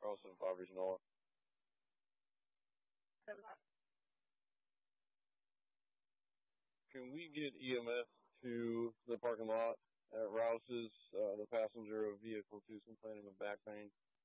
Carlson, Fabries, Nola. Can we get EMS to the parking lot at Rouse's? The passenger of vehicle 2 complaining of back pain.